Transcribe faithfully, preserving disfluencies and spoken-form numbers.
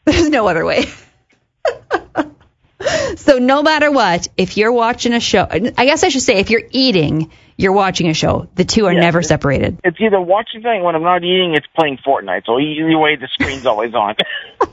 There's no other way. So no matter what, if you're watching a show, I guess I should say if you're eating, you're watching a show. The two are Yeah, never it's, separated. It's either watching something when I'm not eating, it's playing Fortnite. So either way, the screen's always on.